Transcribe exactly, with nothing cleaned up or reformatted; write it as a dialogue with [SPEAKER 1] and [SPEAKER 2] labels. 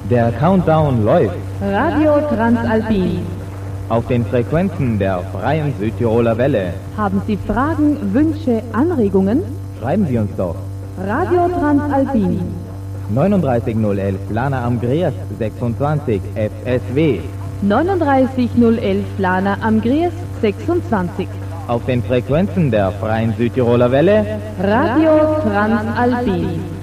[SPEAKER 1] Der Countdown läuft
[SPEAKER 2] Radio Transalpin.
[SPEAKER 1] auf den Frequenzen der Freien Südtiroler Welle.
[SPEAKER 2] Haben Sie Fragen, Wünsche, Anregungen?
[SPEAKER 1] Schreiben Sie uns doch.
[SPEAKER 2] Radio Transalpin.
[SPEAKER 1] neununddreißig null elf Lana am Griers sechsundzwanzig F S W.
[SPEAKER 2] neununddreißig null elf Lana am Griers sechsundzwanzig.
[SPEAKER 1] Auf den Frequenzen der Freien Südtiroler Welle.
[SPEAKER 2] Radio Transalpin.